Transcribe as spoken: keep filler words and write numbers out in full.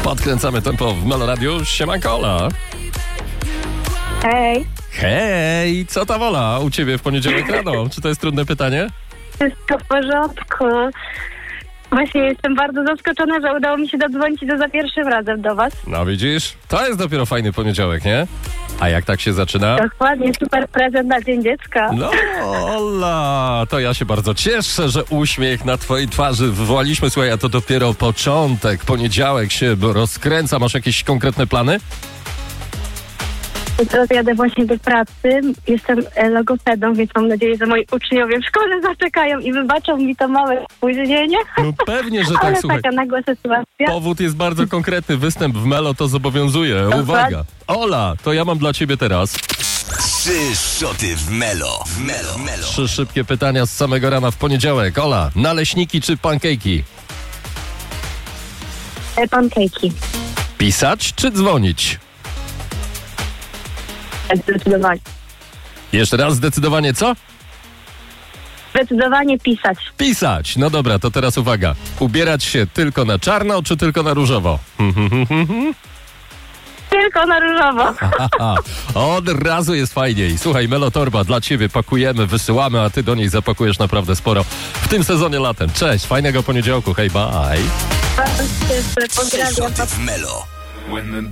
Podkręcamy tempo w Melo Radiu. Siemanko, Ola. Hej, Hej, co tam, Ola, u ciebie w poniedziałek rano? Czy to jest trudne pytanie? wszystko w porządku. Właśnie jestem bardzo zaskoczona, że udało mi się dodzwonić do za pierwszym razem do was. No widzisz, to jest dopiero fajny poniedziałek, nie? A jak tak się zaczyna? Dokładnie, super prezent na Dzień Dziecka. No, Ola, to ja się bardzo cieszę, że uśmiech na twojej twarzy wywołaliśmy. Słuchaj, a to dopiero początek, poniedziałek się rozkręca. Masz jakieś konkretne plany? Teraz jadę właśnie do pracy. Jestem e, logopedą, więc mam nadzieję, że moi uczniowie w szkole zaczekają i wybaczą mi to małe spóźnienie. No pewnie, że tak, Ale słuchaj. taka nagła sytuacja. Powód jest bardzo konkretny. Występ w Melo to zobowiązuje. Uwaga. Ola, to ja mam dla ciebie teraz Trzy szoty w Melo. W Melo. Melo. trzy szybkie pytania z samego rana w poniedziałek. Ola, naleśniki czy pankejki? E, Pancake'i. Pisać czy dzwonić? Zdecydowanie. Jeszcze raz zdecydowanie co? Zdecydowanie pisać. Pisać. No dobra, to teraz uwaga. Ubierać się tylko na czarno czy tylko na różowo? Tylko na różowo. Aha, od razu jest fajniej. Słuchaj, Melo Torba dla ciebie pakujemy, wysyłamy, a ty do niej zapakujesz naprawdę sporo w tym sezonie latem. Cześć, fajnego poniedziałku, hej, bye. Bardzo się cieszę, Trzy pozdrawiam. szoty w Melo.